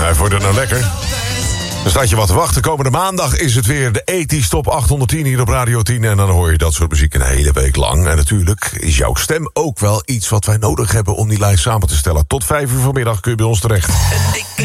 Hij wordt er nou lekker. Dan staat je wat te wachten. Komende maandag is het weer de 80's Top 810 hier op Radio 10. En dan hoor je dat soort muziek een hele week lang. En natuurlijk is jouw stem ook wel iets wat wij nodig hebben om die lijst samen te stellen. Tot 5 uur vanmiddag kun je bij ons terecht.